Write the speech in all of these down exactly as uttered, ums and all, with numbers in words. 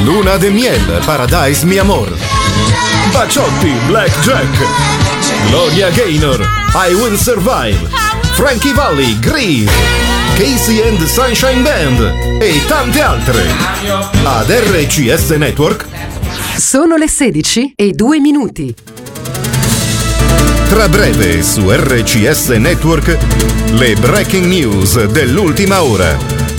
Luna de Miel, Paradise Mi Amor. Baciotti, Blackjack. Gloria Gaynor, I Will Survive. Frankie Valli, Grieve. Casey and the Sunshine Band e tante altre. Ad R C S Network sono le sedici e due minuti. Tra breve su R C S Network le breaking news dell'ultima ora.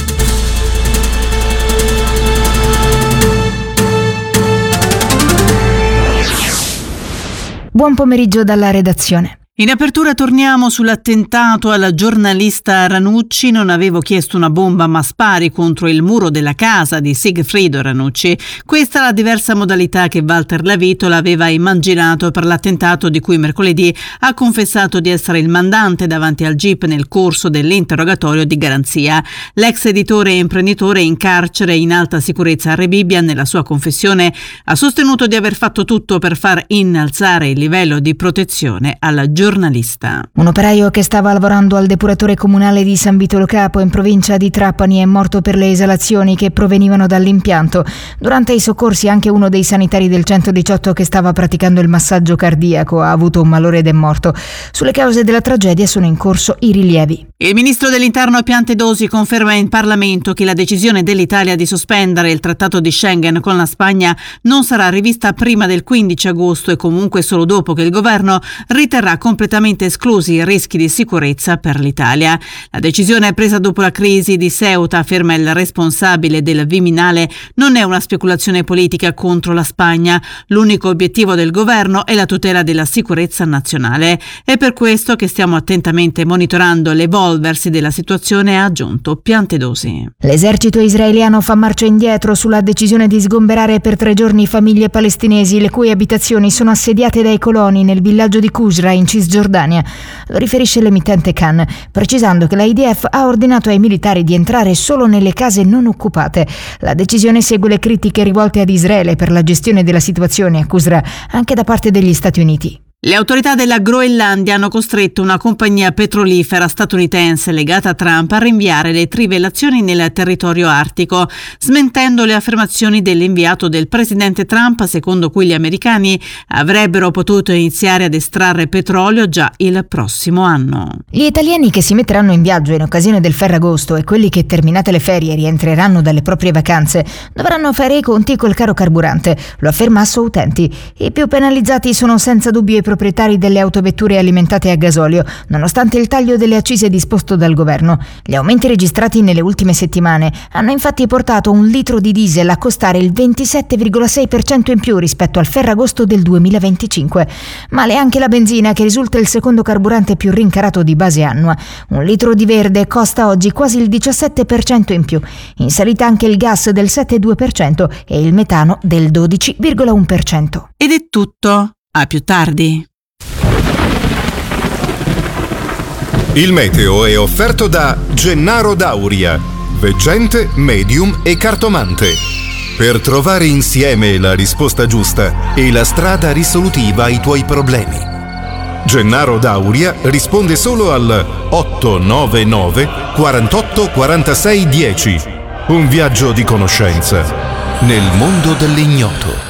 Buon pomeriggio dalla redazione. In apertura torniamo sull'attentato alla giornalista Ranucci. Non avevo chiesto una bomba ma spari contro il muro della casa di Sigfrido Ranucci. Questa è la diversa modalità che Walter Lavitola aveva immaginato per l'attentato di cui mercoledì ha confessato di essere il mandante davanti al G I P nel corso dell'interrogatorio di garanzia. L'ex editore e imprenditore in carcere in alta sicurezza a Rebibbia, nella sua confessione, ha sostenuto di aver fatto tutto per far innalzare il livello di protezione alla giornalista. Giornalista. Un operaio che stava lavorando al depuratore comunale di San Vito Lo Capo in provincia di Trapani è morto per le esalazioni che provenivano dall'impianto. Durante i soccorsi anche uno dei sanitari del centodiciotto che stava praticando il massaggio cardiaco ha avuto un malore ed è morto. Sulle cause della tragedia sono in corso i rilievi. Il ministro dell'Interno Piantedosi conferma in Parlamento che la decisione dell'Italia di sospendere il trattato di Schengen con la Spagna non sarà rivista prima del quindici agosto e comunque solo dopo che il governo riterrà completamente esclusi i rischi di sicurezza per l'Italia. La decisione presa dopo la crisi di Ceuta, afferma il responsabile del Viminale, non è una speculazione politica contro la Spagna. L'unico obiettivo del governo è la tutela della sicurezza nazionale. È per questo che stiamo attentamente monitorando l'evolversi della situazione, ha aggiunto Piantedosi. L'esercito israeliano fa marcia indietro sulla decisione di sgomberare per tre giorni famiglie palestinesi le cui abitazioni sono assediate dai coloni nel villaggio di Qusra in Cisgiordania. Lo riferisce l'emittente Kan, precisando che la I D F ha ordinato ai militari di entrare solo nelle case non occupate. La decisione segue le critiche rivolte ad Israele per la gestione della situazione a Qusra, anche da parte degli Stati Uniti. Le autorità della Groenlandia hanno costretto una compagnia petrolifera statunitense legata a Trump a rinviare le trivellazioni nel territorio artico, smentendo le affermazioni dell'inviato del presidente Trump, secondo cui gli americani avrebbero potuto iniziare ad estrarre petrolio già il prossimo anno. Gli italiani che si metteranno in viaggio in occasione del Ferragosto e quelli che, terminate le ferie, rientreranno dalle proprie vacanze dovranno fare i conti col caro carburante, lo afferma Assoutenti. I più penalizzati sono senza dubbio i proprietari delle autovetture alimentate a gasolio, nonostante il taglio delle accise disposto dal governo. Gli aumenti registrati nelle ultime settimane hanno infatti portato un litro di diesel a costare il ventisette virgola sei per cento in più rispetto al Ferragosto del duemilaventicinque. Male anche la benzina, che risulta il secondo carburante più rincarato di base annua. Un litro di verde costa oggi quasi il diciassette per cento in più. In salita anche il gas del sette virgola due per cento e il metano del dodici virgola uno per cento. Ed è tutto. A più tardi. Il meteo è offerto da Gennaro Dauria, veggente, medium e cartomante. Per trovare insieme la risposta giusta e la strada risolutiva ai tuoi problemi. Gennaro Dauria risponde solo al otto nove nove quarantotto quarantasei dieci. Un viaggio di conoscenza nel mondo dell'ignoto.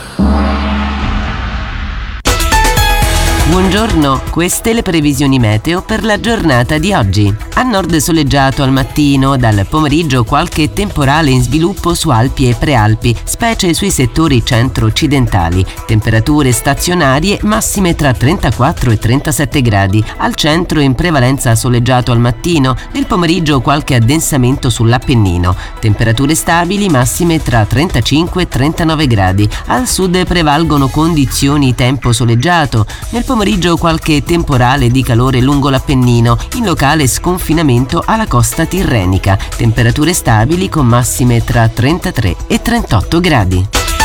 Buongiorno, queste le previsioni meteo per la giornata di oggi. A nord soleggiato al mattino, dal pomeriggio qualche temporale in sviluppo su Alpi e Prealpi, specie sui settori centro-occidentali. Temperature stazionarie massime tra trentaquattro e trentasette gradi. Al centro in prevalenza soleggiato al mattino, nel pomeriggio qualche addensamento sull'Appennino. Temperature stabili massime tra trentacinque e trentanove gradi. Al sud prevalgono condizioni tempo soleggiato. Nel pomeriggio qualche temporale di calore lungo l'Appennino, in locale sconfinamento alla costa tirrenica. Temperature stabili con massime tra trentatré e trentotto gradi.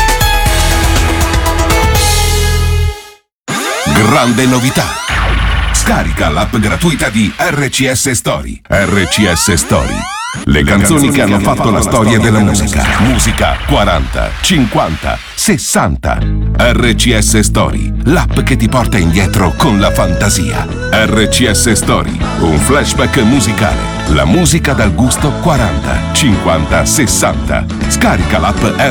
Grande novità! Scarica l'app gratuita di R C S Story. R C S Story. Le canzoni che hanno fatto la storia della musica. Musica quaranta, cinquanta, sessanta. R C S Story, l'app che ti porta indietro con la fantasia. R C S Story, un flashback musicale. La musica dal gusto quaranta, cinquanta, sessanta. Scarica l'app